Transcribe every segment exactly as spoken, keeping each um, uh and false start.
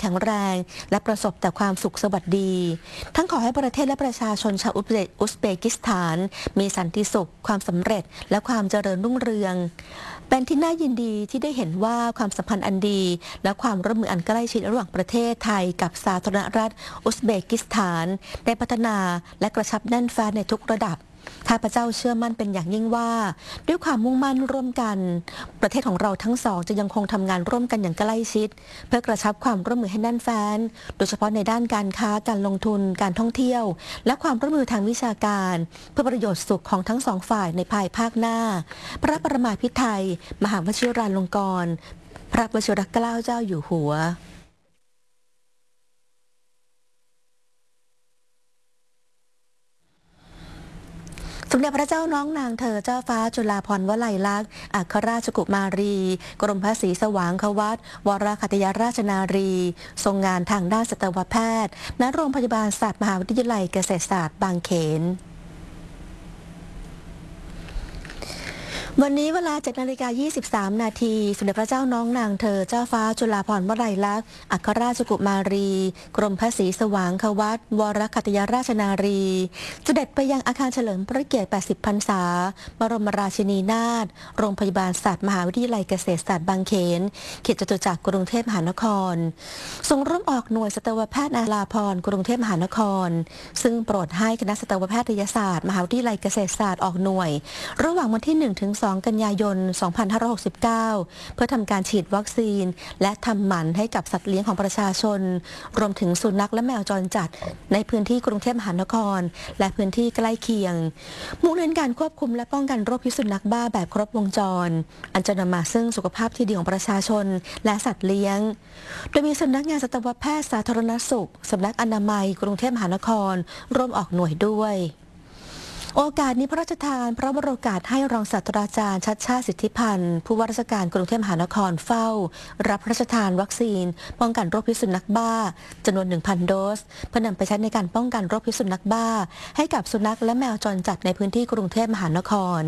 ข็งแรงและประสบแต่ความสุขสวัสดีทั้งขอให้ประเทศและประชาชนชาวอุซเบกิสถานมีสันติสุขความสำเร็จและความเจริญรุ่งเรืองเป็นที่น่ายินดีที่ได้เห็นว่าความสัมพันธ์อันดีและความร่วมมืออันใกล้ชิดระหว่างประเทศไทยกับสาธารณรัฐอุซเบกิสถานได้พัฒนาและกระชับแน่นแฟ้นในทุกระดับข้าพเจ้าเชื่อมั่นเป็นอย่างยิ่งว่าด้วยความมุ่งมั่นร่วมกันประเทศของเราทั้งสองจะยังคงทำงานร่วมกันอย่างใกล้ชิดเพื่อกระชับความร่วมมือให้แน่นแฟ้นโดยเฉพาะในด้านการค้าการลงทุนการท่องเที่ยวและความร่วมมือทางวิชาการเพื่อประโยชน์สุขของทั้งสองฝ่ายในภายภาคหน้าพระประมาภิไธยมหาวชิราลงกรณ์พระวชิรเกล้าเจ้าอยู่หัวสมเด็จพระเจ้าน้องนางเธอเจ้าฟ้าจุฬาภรณ์วลัยลักษณ์อัครราชกุมารีกรมพระศรีสว่างควัตรวรคัตยราชนารีทรงงานทางด้านสัตวแพทย์ณโรงพยาบาลสัตว์มหาวิทยาลัยเกษตรศาสตร์บางเขนวันนี้เวลา เจ็ดนาฬิกายี่สิบสาม นาทีสมเด็จพระเจ้าน้องนางเธอเจ้าฟ้าจุฬาภรณ์วลัยลักษณ์อัครราชกุมารีกรมพระศรีสว่างควัตรวรคัตยราชนารีเสด็จไปยังอาคารเฉลิมพระเกียรติ แปดสิบ พรรษาบรมราชินีนาถโรงพยาบาลสัตว์มหาวิทยาลัยเกษตรศาสตร์บางเขนเขตจตุจักรกรุงเทพมหานครทรงร่วมออกหน่วยสัตวแพทย์อาลาภรณ์กรุงเทพมหานครซึ่งโปรดให้คณะสัตวแพทยศาสตร์มหาวิทยาลัยเกษตรศาสตร์ออกหน่วยระหว่างวันที่ หนึ่งถึงสอง กันยายนสองพันห้าร้อยหกสิบเก้า เพื่อทำการฉีดวัคซีนและทำหมันให้กับสัตว์เลี้ยงของประชาชนรวมถึงสุนัขและแมวจรจัดในพื้นที่กรุงเทพมหานครและพื้นที่ใกล้เคียงมุ่งเน้นการควบคุมและป้องกันโรคพิษสุนัขบ้าแบบครบวงจรอันจะนำมาซึ่งสุขภาพที่ดีของประชาชนและสัตว์เลี้ยงโดยมีสำนักงานสัตวแพทย์สาธารณสุขสำนักอนามัยกรุงเทพมหานครร่วมออกหน่วยด้วยโอกาสนี้พระราชทานพระบรมโอกาสให้รองศาสตราจารย์ชัชชาติสิทธิพันธ์ผู้ว่าราชการกรุงเทพมหานครเฝ้ารับพระราชทานวัคซีนป้องกันโรคพิษสุนัขบ้าจำนวน หนึ่งพัน โดสเพื่อนำไปใช้ในการป้องกันโรคพิษสุนัขบ้าให้กับสุนัขและแมวจรจัดในพื้นที่กรุงเทพมหานคร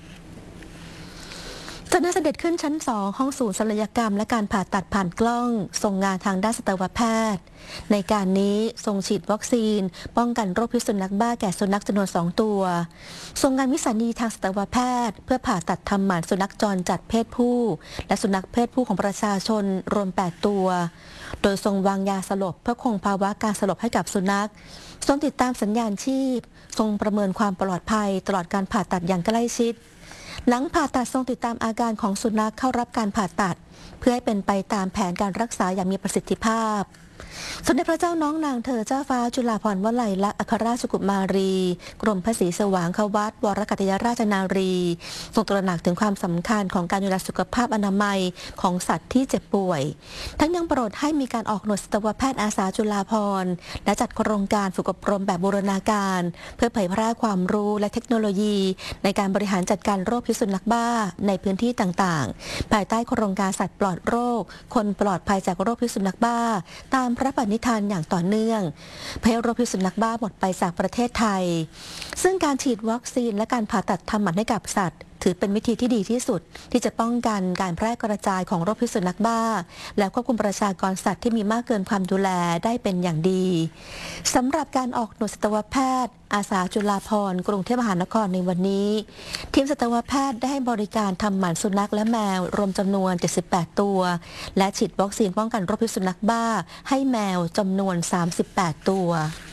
จากนั้นเสด็จขึ้นชั้นสองห้องศูนย์ศัลยกรรมและการผ่าตัดผ่านกล้องทรงงานทางด้านสัตวแพทย์ในการนี้ทรงฉีดวัคซีนป้องกันโรคพิษสุนัขบ้าแก่สุนัขจำนวนสองตัวทรงงานวิสัญญีทางสัตวแพทย์เพื่อผ่าตัดทำหมันสุนัขจรจัดเพศผู้และสุนัขเพศผู้ของประชาชนรวมแปดตัวโดยทรงวางยาสลบเพื่อคงภาวะการสลบให้กับสุนัขทรงติดตามสัญญาณชีพทรงประเมินความปลอดภัยตลอดการผ่าตัดอย่างใกล้ชิดหลังผ่าตัดทรงติดตามอาการของสุนัขเข้ารับการผ่าตัดเพื่อให้เป็นไปตามแผนการรักษาอย่างมีประสิทธิภาพสมเด็จพระเจ้าน้องนางเธอเจ้าฟ้าจุฬาภรณ์วลัยลักษณ์อัครราชกุมารีกรมพระศรีสว่างควัตรวรคัตยราชนารีทรงตระหนักถึงความสำคัญของการดูแลสุขภาพอนามัยของสัตว์ที่เจ็บป่วยทั้งยังโปรดให้มีการออกหน่วยสัตวแพทย์อาสาจุฬาภรณ์และจัดโครงการฝึกอบรมแบบบูรณาการเพื่อเผยแพร่ความรู้และเทคโนโลยีในการบริหารจัดการโรคพิษสุนัขบ้าในพื้นที่ต่างๆภายใต้โครงการสัตว์ปลอดโรคคนปลอดภัยจากโรคพิษสุนัขบ้าตามพระปณิธานอย่างต่อเนื่องเพื่อให้โรคพิษสุนัขบ้าหมดไปจากประเทศไทยซึ่งการฉีดวัคซีนและการผ่าตัดทำหมันให้กับสัตว์ถือเป็นวิธีที่ดีที่สุดที่จะป้องกันการแพร่กระจายของโรคพิษสุนัขบ้าและควบคุมประชากรสัตว์ที่มีมากเกินความดูแลได้เป็นอย่างดีสำหรับการออกหน่วยสัตวแพทย์อาสาจุฬาภรณ์กรุงเทพมหานครในวันนี้ทีมสัตวแพทย์ได้ให้บริการทำหมันสุนัขและแมวรวมจำนวนเจ็ดสิบแปดตัวและฉีดวัคซีนป้องกันโรคพิษสุนัขบ้าให้แมวจำนวนสามสิบแปดตัว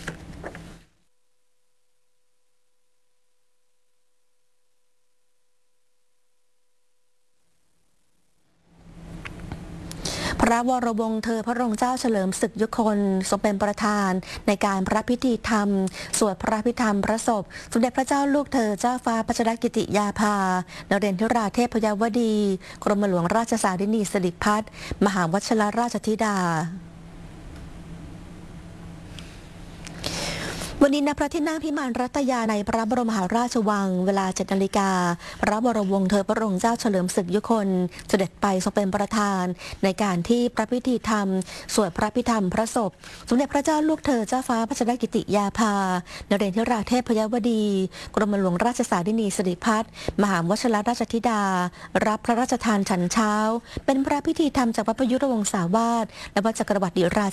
พระวรวงศ์เธอพระองค์เจ้าเฉลิมศึกยุคนทรงเป็นประธานในการพระพิธีธรรมสวดพระพิธรรมพระศพสมเด็จพระเจ้าลูกเธอเจ้าฟ้าพัชรกิติยาภานเรนทิราเทพยวดีกรมหลวงราชสารินีสิริพัฒน์มหาวชิรราชธิดาวันนี้ณพระที่นั่งพิมานรัตยาในพระบรมมหาราชวังเวลา เจ็ดนาฬิกาพระวรวงศ์เธอพระองค์เจ้าเฉลิมศึกยุคนเสด็จไปทรงเป็นประธานในการที่พระพิธีธรรมสวดพระพิธรรมพระศพสมเด็จพระเจ้าลูกเธอเจ้าฟ้าพัชรกิติยาภานเรนทิราเทพยวดีกรมหลวงราชสารินีสิริพัฒน์มหาวชิรราชธิดารับพระราชทานฉันเช้าเป็นพระพิธีธรรมจากพระประยุรวงศาวาสและพระจักรวรรดิรา